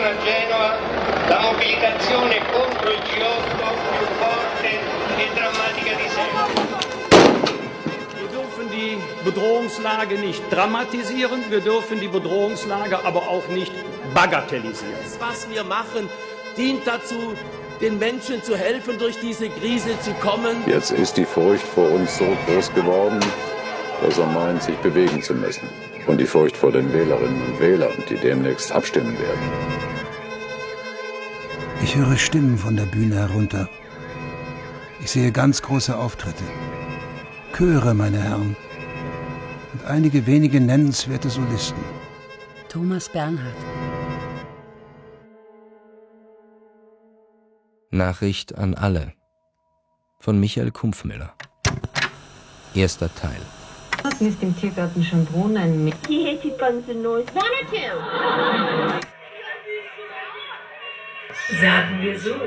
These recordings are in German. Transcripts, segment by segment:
a Genova la mobilitazione contro il G8 più forte e drammatica di sempre. Wir dürfen die Bedrohungslage nicht dramatisieren, wir dürfen die Bedrohungslage aber auch nicht bagatellisieren. Das, was wir machen, dient dazu, den Menschen zu helfen, durch diese Krise zu kommen. Jetzt ist die Furcht vor uns so groß geworden, dass er meint, sich bewegen zu müssen. Und die Furcht vor den Wählerinnen und Wählern, die demnächst abstimmen werden. Ich höre Stimmen von der Bühne herunter. Ich sehe ganz große Auftritte. Chöre, meine Herren. Und einige wenige nennenswerte Solisten. Thomas Bernhard. Nachricht an alle. Von Michael Kumpfmüller. Erster Teil. Ist im Tiergarten Schönbrunn ein Sagen wir so.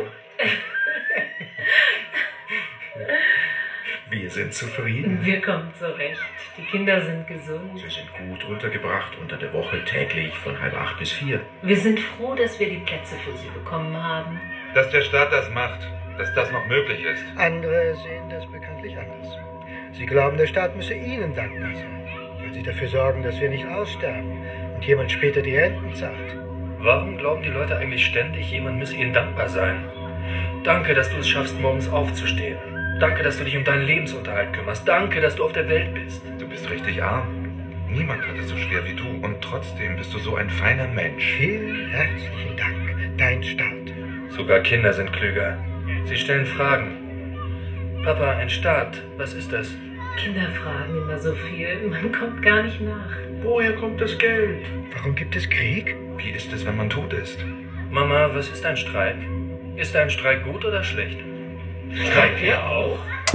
Wir sind zufrieden. Wir kommen zurecht. Die Kinder sind gesund. Sie sind gut untergebracht unter der Woche täglich von 3:30 bis 4. Wir sind froh, dass wir die Plätze für sie bekommen haben. Dass der Staat das macht, dass das noch möglich ist. Andere sehen das bekanntlich anders. Sie glauben, der Staat müsse ihnen dankbar sein, weil sie dafür sorgen, dass wir nicht aussterben und jemand später die Renten zahlt. Warum glauben die Leute eigentlich ständig, jemand müsse ihnen dankbar sein? Danke, dass du es schaffst, morgens aufzustehen. Danke, dass du dich um deinen Lebensunterhalt kümmerst. Danke, dass du auf der Welt bist. Du bist richtig arm. Niemand hat es so schwer wie du. Und trotzdem bist du so ein feiner Mensch. Vielen herzlichen Dank, dein Staat. Sogar Kinder sind klüger. Sie stellen Fragen. Papa, ein Staat, was ist das? Kinder fragen immer so viel, man kommt gar nicht nach. Woher kommt das Geld? Warum gibt es Krieg? Wie ist es, wenn man tot ist? Mama, was ist ein Streik? Ist ein Streik gut oder schlecht? Streikt ihr auch?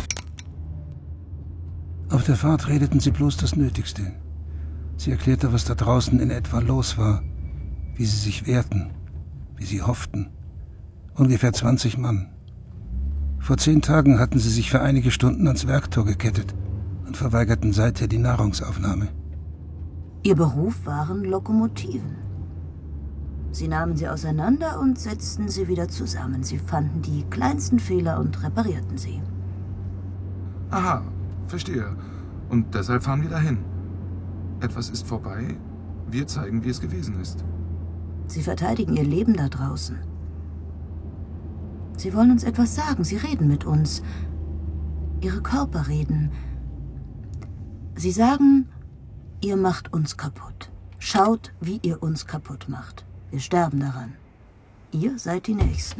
Auf der Fahrt redeten sie bloß das Nötigste. Sie erklärte, was da draußen in etwa los war, wie sie sich wehrten, wie sie hofften. Ungefähr 20 Mann. Vor 10 Tagen hatten sie sich für einige Stunden ans Werktor gekettet und verweigerten seither die Nahrungsaufnahme. Ihr Beruf waren Lokomotiven. Sie nahmen sie auseinander und setzten sie wieder zusammen. Sie fanden die kleinsten Fehler und reparierten sie. Aha, verstehe. Und deshalb fahren wir dahin. Etwas ist vorbei, wir zeigen, wie es gewesen ist. Sie verteidigen ihr Leben da draußen. Sie wollen uns etwas sagen, sie reden mit uns. Ihre Körper reden. Sie sagen, ihr macht uns kaputt. Schaut, wie ihr uns kaputt macht. Wir sterben daran. Ihr seid die Nächsten.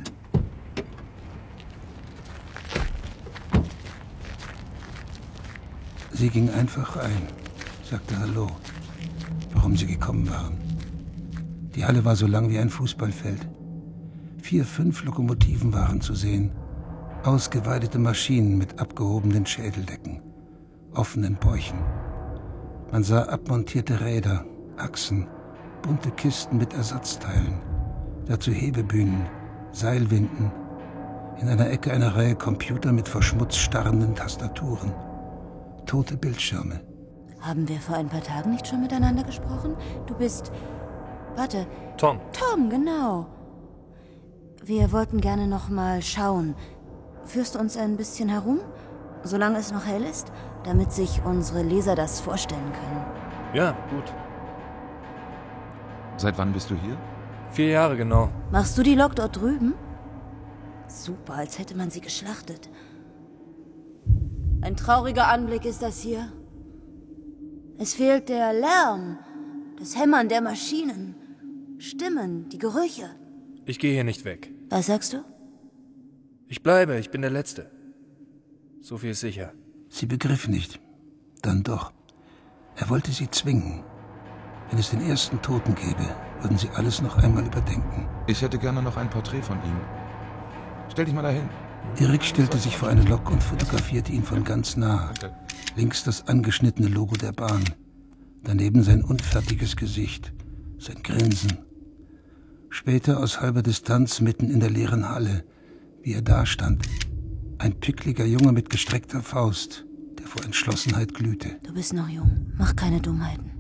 Sie ging einfach ein, sagte Hallo, warum sie gekommen waren. Die Halle war so lang wie ein Fußballfeld. 4, 5 Lokomotiven waren zu sehen. Ausgeweidete Maschinen mit abgehobenen Schädeldecken, offenen Bäuchen. Man sah abmontierte Räder, Achsen, bunte Kisten mit Ersatzteilen. Dazu Hebebühnen, Seilwinden. In einer Ecke eine Reihe Computer mit vor Schmutz starrenden Tastaturen. Tote Bildschirme. Haben wir vor ein paar Tagen nicht schon miteinander gesprochen? Du bist... Warte. Tom. Tom, genau. Wir wollten gerne noch mal schauen. Führst du uns ein bisschen herum, solange es noch hell ist, damit sich unsere Leser das vorstellen können? Ja, gut. Seit wann bist du hier? 4 Jahre genau. Machst du die Lok dort drüben? Super, als hätte man sie geschlachtet. Ein trauriger Anblick ist das hier. Es fehlt der Lärm, das Hämmern der Maschinen, Stimmen, die Gerüche. Ich gehe hier nicht weg. Was sagst du? Ich bleibe, ich bin der Letzte. So viel ist sicher. Sie begriff nicht. Dann doch. Er wollte sie zwingen. Wenn es den ersten Toten gäbe, würden sie alles noch einmal überdenken. Ich hätte gerne noch ein Porträt von ihm. Stell dich mal dahin. Erik stellte sich vor eine Lok und fotografierte ihn von ganz nah. Links das angeschnittene Logo der Bahn. Daneben sein unfertiges Gesicht, sein Grinsen. Später aus halber Distanz mitten in der leeren Halle, wie er dastand. Ein pickliger Junge mit gestreckter Faust, der vor Entschlossenheit glühte. Du bist noch jung, mach keine Dummheiten.